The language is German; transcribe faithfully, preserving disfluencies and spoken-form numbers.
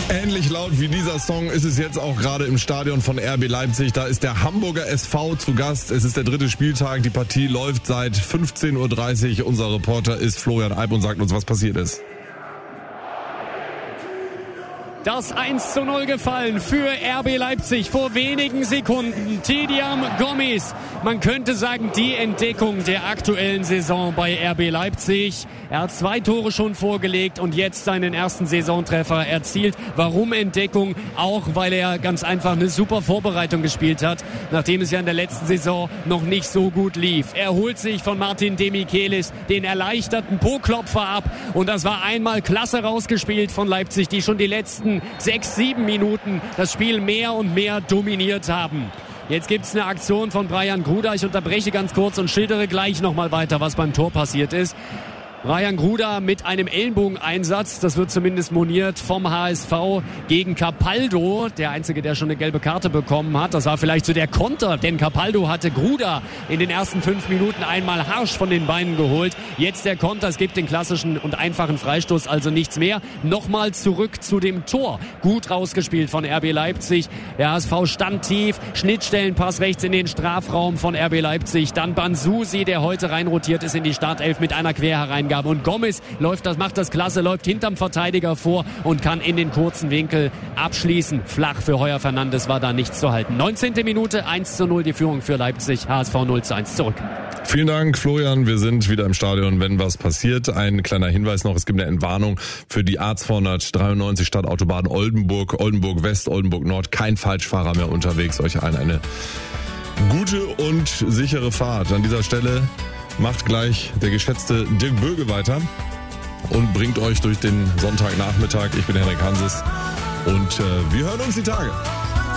Ähnlich laut wie dieser Song ist es jetzt auch gerade im Stadion von R B Leipzig. Da ist der Hamburger S V zu Gast. Es ist der dritte Spieltag. Die Partie läuft seit fünfzehn Uhr dreißig. Unser Reporter ist Florian Eib und sagt uns, was passiert ist. Das eins zu null gefallen für R B Leipzig vor wenigen Sekunden. Tidiam Gomis, man könnte sagen, die Entdeckung der aktuellen Saison bei R B Leipzig. Er hat zwei Tore schon vorgelegt und jetzt seinen ersten Saisontreffer erzielt. Warum Entdeckung? Auch weil er ganz einfach eine super Vorbereitung gespielt hat, nachdem es ja in der letzten Saison noch nicht so gut lief. Er holt sich von Martin Demichelis den erleichterten Po-Klopfer ab und das war einmal klasse rausgespielt von Leipzig, die schon die letzten sechs, sieben Minuten das Spiel mehr und mehr dominiert haben. Jetzt gibt es eine Aktion von Brian Gruda. Ich unterbreche ganz kurz und schildere gleich nochmal weiter, was beim Tor passiert ist. Brian Gruda mit einem Ellenbogeneinsatz, das wird zumindest moniert vom H S V gegen Capaldo, der Einzige, der schon eine gelbe Karte bekommen hat. Das war vielleicht so der Konter, denn Capaldo hatte Gruda in den ersten fünf Minuten einmal harsch von den Beinen geholt. Jetzt der Konter, es gibt den klassischen und einfachen Freistoß, also nichts mehr. Nochmal zurück zu dem Tor. Gut rausgespielt von R B Leipzig. Der H S V stand tief, Schnittstellenpass rechts in den Strafraum von R B Leipzig. Dann Bansusi, der heute reinrotiert ist in die Startelf mit einer Querhereingabe. Und Gomis läuft das, macht das klasse, läuft hinterm Verteidiger vor und kann in den kurzen Winkel abschließen. Flach für Heuer Fernandes war da nichts zu halten. neunzehnte Minute, eins zu null die Führung für Leipzig, H S V null zu eins zurück. Vielen Dank, Florian. Wir sind wieder im Stadion, wenn was passiert. Ein kleiner Hinweis noch, es gibt eine Entwarnung für die A zweihundertdreiundneunzig Stadtautobahn Oldenburg, Oldenburg West, Oldenburg Nord. Kein Falschfahrer mehr unterwegs. Euch allen eine gute und sichere Fahrt. An dieser Stelle macht gleich der geschätzte Dirk Böge weiter und bringt euch durch den Sonntagnachmittag. Ich bin Henrik Hanses und äh, wir hören uns die Tage.